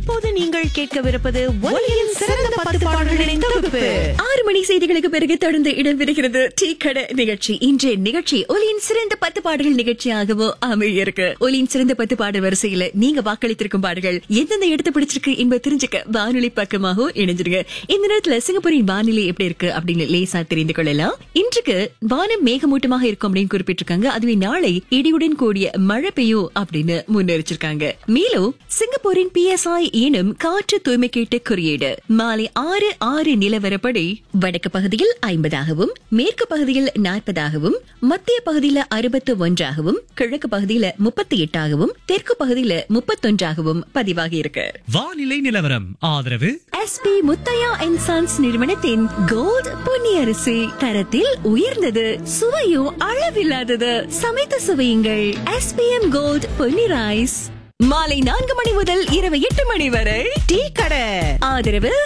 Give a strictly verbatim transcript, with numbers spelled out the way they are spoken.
இப்போது நீங்கள் கேட்கவிருப்பது ஒலியின் சிறந்த பத்து பாடல்களின் தொகுப்பு. ஆறு மணி செய்திகளுக்கு பிறகு தொடர்ந்து இடம்பெறுகிறது டீ கடை நிகழ்ச்சி. இன்றைய நிகழ்ச்சி ஒலியின் சிறந்த பத்து பாடல்கள் நிகழ்ச்சியாகவோ அமையிருக்கு. ஒலியின் சிறந்த பத்து பாடல் வரிசையில நீங்க வாக்களித்திருக்கும் பாடல்கள் எந்தெந்த இடத்தை பிடிச்சிருக்கு என்பது தெரிஞ்சுக்க வானொலி பக்கமாகவும் இணைஞ்சிருங்க. இந்த நேரத்துல சிங்கப்பூரின் வானிலை எப்படி இருக்கு அப்படின்னு லேசா தெரிந்து கொள்ளலாம். இன்றைக்கு வானம் மேகமூட்டமாக இருக்கும் அப்படின்னு குறிப்பிட்டிருக்காங்க. அதுவே நாளை இடியுடன் கூடிய மழை பெய்யும் அப்படின்னு முன்னெரிச்சிருக்காங்க. மேலும் சிங்கப்பூரின் பி எஸ் ஐ எனும் காற்று தூய்மை கேட்டு குறியீடு மாலை ஆறு ஆறு நிலவரப்படி வடக்கு பகுதியில் ஐம்பதாகவும் மேற்கு பகுதியில் நாற்பதாகவும் மத்திய பகுதியில அறுபத்து ஒன்றாகவும் கிழக்கு பகுதியில முப்பத்தி எட்டாகவும் தெற்கு பகுதியில முப்பத்தொன்றாகவும் பதிவாகி இருக்கு. வானிலை நிலவரம் ஆதரவு S B Muthiah and sons நிறுவனத்தின் கோல்ட் பொன்னியரிசி. தரத்தில் உயர்ந்தது, சுவையும் அளவில்லாதது. சமைத்து சுவையுங்கள். S B M gold Ponni rice. மாலை நான்கு மணி முதல் இரவு எட்டு மணி வரை டீ கடை. ஆதரவு